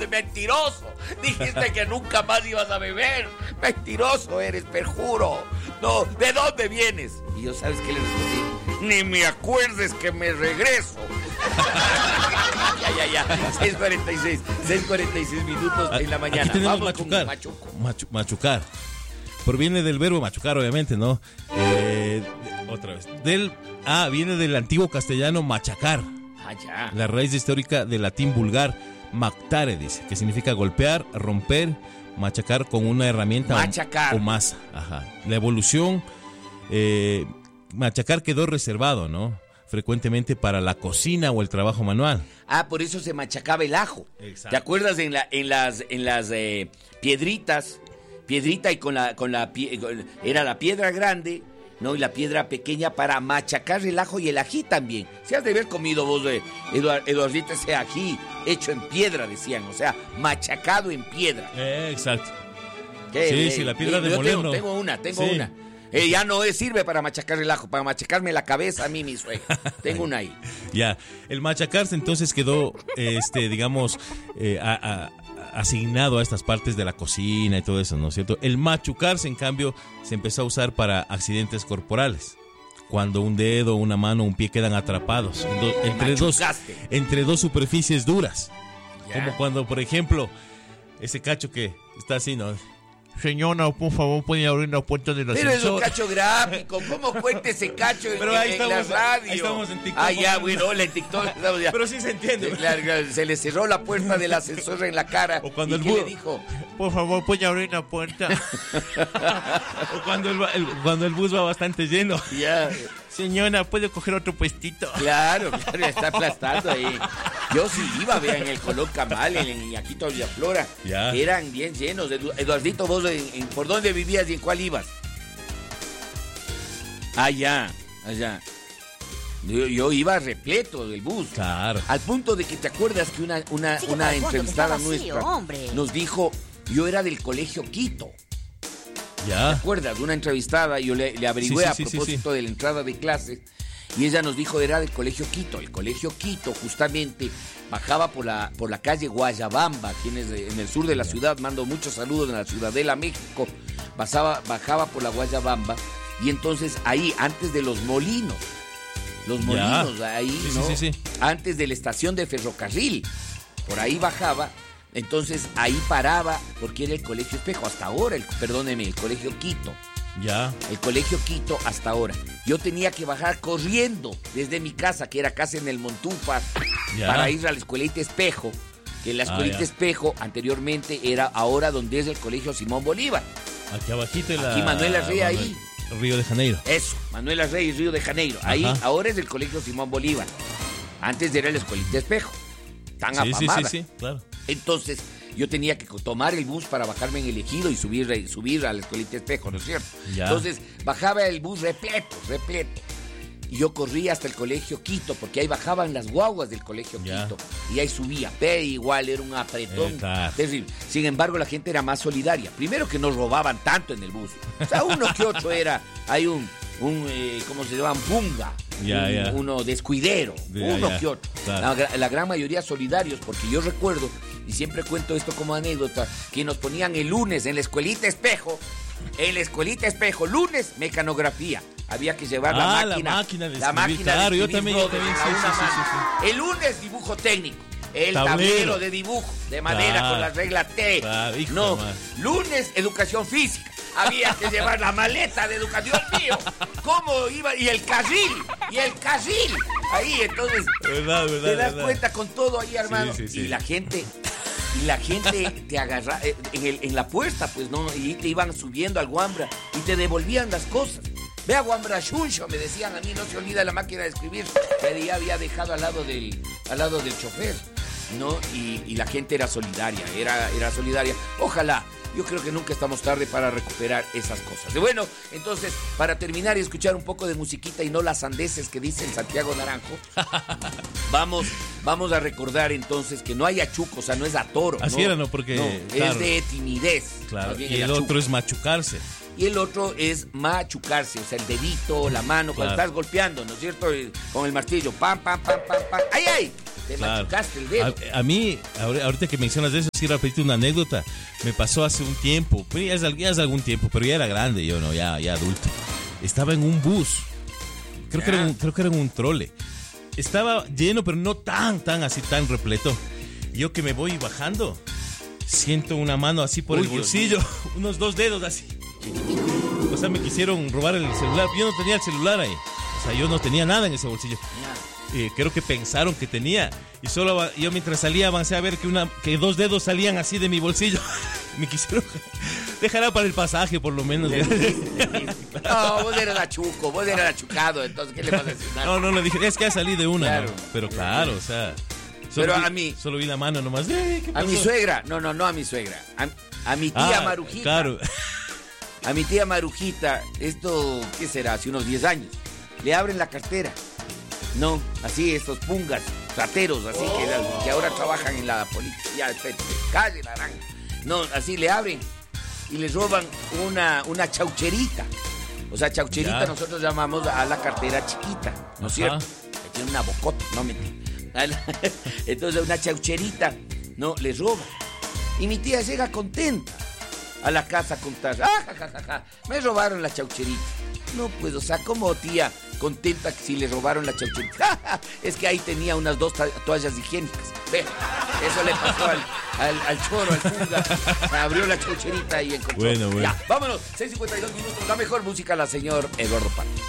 de mentiroso. Dijiste que nunca más ibas a beber. Mentiroso eres, perjuro. No, ¿de dónde vienes? Y yo, ¿sabes qué le respondí? Ni me acuerdes que me regreso. Ya. 6:46 minutos en la mañana. Aquí tenemos vamos machucar. Machucar. Proviene del verbo machucar, obviamente, ¿no? Otra vez. Viene del antiguo castellano machacar. Ya. La raíz histórica del latín vulgar mactare, dice, que significa golpear, romper, machacar con una herramienta o masa. Ajá. La evolución, machacar quedó reservado, ¿no? Frecuentemente para la cocina o el trabajo manual. Por eso se machacaba el ajo. Exacto. ¿Te acuerdas en las piedritas? Piedrita y era la piedra grande, ¿no? Y la piedra pequeña para machacar el ajo y el ají también. Si has de haber comido vos, Eduardito, ese ají hecho en piedra, decían, o sea, machacado en piedra. Exacto. Sí, la piedra de molino. Tengo una. Ya no sirve para machacar el ajo, para machacarme la cabeza a mí, mi suegra. Tengo una ahí. Ya, el machacarse entonces quedó, digamos, asignado a estas partes de la cocina y todo eso, ¿no es cierto? El machucarse, en cambio, se empezó a usar para accidentes corporales. Cuando un dedo, una mano, un pie quedan atrapados entre dos superficies duras. Ya. Como cuando, por ejemplo, ese cacho que está así, ¿no? Señora, por favor, puede abrir la puerta de la ascensor. Pero es un cacho gráfico. ¿Cómo cuenta ese cacho en la radio? Ahí estamos en TikTok. Hola, en TikTok. Pero sí se entiende. Sí, claro, se le cerró la puerta del ascensor en la cara. O cuando ¿qué le dijo? Por favor, puede abrir la puerta. O cuando el bus va bastante lleno. Ya. Señora, ¿puede coger otro puestito? Claro, está aplastando ahí. Yo sí iba, vean, en el Colón Camal, en Yaquito Villaflora. Ya. Eran bien llenos. Eduardito, vos, ¿por dónde vivías y en cuál ibas? Allá. Yo iba repleto del bus. Claro. Al punto de que te acuerdas que una entrevistada nuestra nos dijo, yo era del Colegio Quito. Ya. ¿Te acuerdas? De una entrevistada, yo le averigüé a propósito de la entrada de clases, y ella nos dijo era del Colegio Quito. El Colegio Quito justamente bajaba por la calle Guayabamba, quienes en el sur de la ciudad, mando muchos saludos en la Ciudadela, México, bajaba por la Guayabamba, y entonces ahí, antes de los molinos, ahí, ¿no? Antes de la estación de ferrocarril, por ahí bajaba. Entonces ahí paraba, porque era el Colegio Espejo, hasta ahora, el Colegio Quito. Ya. El Colegio Quito hasta ahora. Yo tenía que bajar corriendo desde mi casa, que era casa en el Montúfar, para ir a la Escuelita Espejo, que la Escuelita Espejo anteriormente era ahora donde es el Colegio Simón Bolívar. Aquí abajito aquí Manuel Arrey, ahí. Río de Janeiro. Eso, Manuel Arrey, Río de Janeiro. Ajá. Ahí ahora es el Colegio Simón Bolívar. Antes era la Escuelita Espejo. Tan afamada. Sí, claro. Entonces, yo tenía que tomar el bus para bajarme en el Ejido y subir a la Escuelita Espejo, ¿no es cierto? Ya. Entonces, bajaba el bus repleto. Y yo corría hasta el Colegio Quito, porque ahí bajaban las guaguas del Colegio Quito. Y ahí subía, pero igual era un apretón terrible. Sin embargo, la gente era más solidaria. Primero que no robaban tanto en el bus. O sea, uno que otro hay un ¿cómo se llama? Un punga. Uno descuidero, que otro. Claro. La gran mayoría solidarios, porque yo recuerdo, y siempre cuento esto como anécdota, que nos ponían el lunes en la Escuelita Espejo, lunes, mecanografía. Había que llevar la máquina de escribir. Claro, yo también. Sí. El lunes, dibujo técnico. El tablero de dibujo de madera con la regla T. Claro, lunes, educación física. Había que llevar la maleta de educación, mío. ¿Cómo iba? Y el carril. Ahí, entonces, te das cuenta con todo ahí, hermano. Sí. Y la gente te agarra en la puerta, pues, ¿no? Y te iban subiendo al guambra y te devolvían las cosas. Vea, guambra chuncho, me decían a mí, no se olvida la máquina de escribir, que ya había dejado al lado del chofer, ¿no? Y la gente era solidaria, era solidaria. Ojalá. Yo creo que nunca estamos tarde para recuperar esas cosas. Y bueno, entonces, para terminar y escuchar un poco de musiquita y no las sandeces que dice el Santiago Naranjo, vamos a recordar entonces que no hay achuco, o sea, no es a toro. Así era, ¿no? Porque es de timidez. Claro, y el otro es machucarse. Y el otro es machucarse, o sea, el dedito, la mano, cuando estás golpeando, ¿no es cierto? Con el martillo, pam, pam, pam, pam, pam. ¡Ay, ay! Te machucaste el dedo. A mí, ahorita que mencionas eso, sí, rapidito una anécdota. Me pasó hace un tiempo, ya es algún tiempo, pero ya era grande, yo no, ya adulto. Estaba en un bus. Creo que era en un trole. Estaba lleno, pero no tan repleto. Yo que me voy bajando, siento una mano así por el bolsillo, unos 2 dedos así. O sea, me quisieron robar el celular. Yo no tenía el celular ahí. O sea, yo no tenía nada en ese bolsillo. Creo que pensaron que tenía. Y solo yo mientras salía avancé a ver que 2 dedos salían así de mi bolsillo. Me quisieron dejar para el pasaje, por lo menos. No, vos eras achuco, vos eras achucado. Entonces, ¿qué le vas a decir? No, le dije, es que ya salí de una. Claro. ¿No? Pero claro, o sea... Solo vi la mano nomás. A mi suegra. No a mi suegra. A mi tía Marujita. Claro. A mi tía Marujita, esto, ¿qué será? Hace unos 10 años. Le abren la cartera. No, así, estos pungas, rateros, así que ahora trabajan en la policía, calle naranja. No, así le abren y le roban una chaucherita. O sea, chaucherita nosotros llamamos a la cartera chiquita, ¿no es cierto? Que tiene una bocota, no mentira. Entonces una chaucherita, no, le roban. Y mi tía llega contenta a la casa a contar, me robaron la chaucherita. No, pues, o sea, como tía contenta que si le robaron la chaucherita. Es que ahí tenía unas 2 toallas higiénicas. Ve, eso le pasó al choro, al punga. Abrió la chaucherita y encontró. Bueno. Ya, vámonos, 6:52 minutos, la mejor música, la señor Eduardo Párez.